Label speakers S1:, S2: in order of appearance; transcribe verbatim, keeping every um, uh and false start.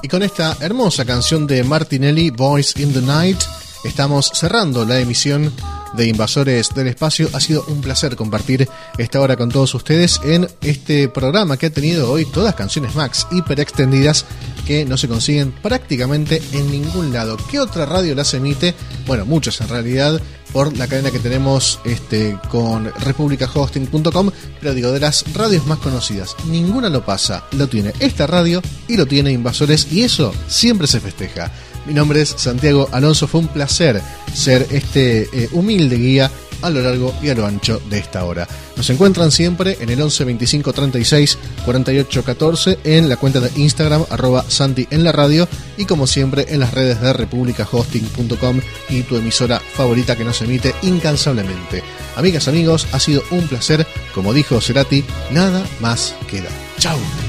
S1: Y con esta hermosa canción de Martinelli, Voice in the Night, estamos cerrando la emisión de Invasores del Espacio. Ha sido un placer compartir esta hora con todos ustedes en este programa que ha tenido hoy todas canciones Max hiper extendidas que no se consiguen prácticamente en ningún lado. ¿Qué otra radio las emite? Bueno, muchas en realidad, por la cadena que tenemos este, con republica hosting punto com, pero digo, de las radios más conocidas, ninguna lo pasa. Lo tiene esta radio y lo tiene Invasores, y eso siempre se festeja. Mi nombre es Santiago Alonso, fue un placer ser este eh, humilde guía a lo largo y a lo ancho de esta hora. Nos encuentran siempre en el once veinticinco treinta y seis cuarenta y ocho catorce, en la cuenta de Instagram arroba Santi en la radio, y como siempre en las redes de republica hosting punto com y tu emisora favorita que nos emite incansablemente. Amigas, amigos, ha sido un placer. Como dijo Cerati, nada más queda. Chau.